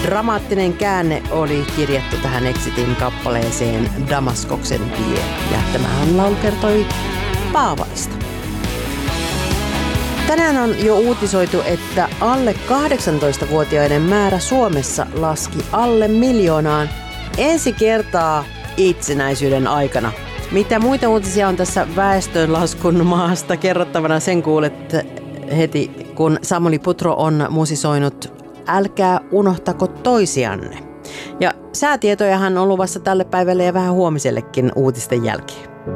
dramaattinen käänne oli kirjattu tähän Exitin kappaleeseen Damaskoksen tie. Ja tämähän laulu kertoi Paavalista. Tänään on jo uutisoitu, että alle 18-vuotiaiden määrä Suomessa laski alle 1 miljoonaan ensi kertaa itsenäisyyden aikana. Mitä muita uutisia on tässä väestönlaskun maasta kerrottavana, sen kuulet heti, kun Samuli Putro on musisoinut Älkää unohtako toisianne. Ja säätietojahan on luvassa tälle päivälle ja vähän huomisellekin uutisten jälkeen.